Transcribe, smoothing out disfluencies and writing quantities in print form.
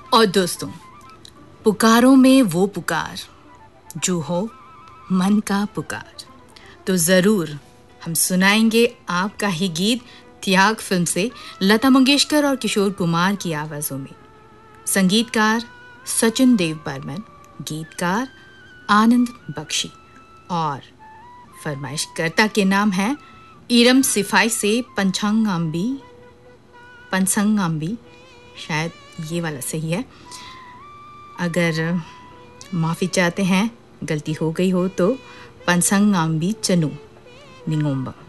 और दोस्तों, पुकारों में वो पुकार जो हो मन का पुकार, तो ज़रूर हम सुनाएंगे आपका ही गीत त्याग फिल्म से लता मंगेशकर और किशोर कुमार की आवाज़ों में। संगीतकार सचिन देव बर्मन, गीतकार आनंद बख्शी और फरमाइशकर्ता के नाम है इरम सिफाई से पंसंगाम्बी, शायद ये वाला सही है। अगर माफ़ी चाहते हैं, गलती हो गई हो तो पंसंगाम्बी चनू निंगोम्बा।